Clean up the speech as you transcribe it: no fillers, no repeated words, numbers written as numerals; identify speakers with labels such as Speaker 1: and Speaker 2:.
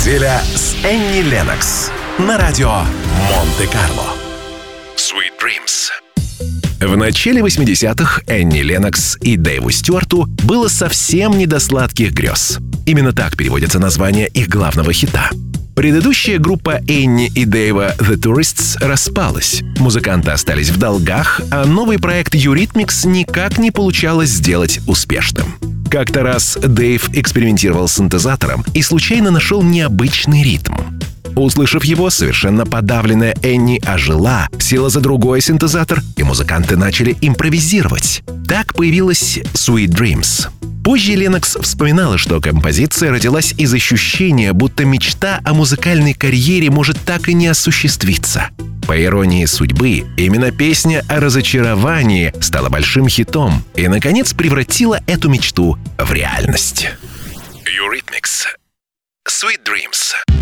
Speaker 1: Неделя с Энни Леннокс на радио Монте-Карло. Sweet Dreams. В начале 80-х Энни Леннокс и Дэйву Стюарту было совсем не до сладких грез. Именно так переводится название их главного хита. Предыдущая группа Энни и Дэйва The Tourists распалась. Музыканты остались в долгах, а новый проект Eurythmics никак не получалось сделать успешным. Как-то раз Дэйв экспериментировал с синтезатором и случайно нашел необычный ритм. Услышав его, совершенно подавленная Энни ожила, села за другой синтезатор, и музыканты начали импровизировать. Так появилась Sweet Dreams. Позже Леннокс вспоминала, что композиция родилась из ощущения, будто мечта о музыкальной карьере может так и не осуществиться. По иронии судьбы, именно песня о разочаровании стала большим хитом и, наконец, превратила эту мечту в реальность. Eurythmics. Sweet Dreams.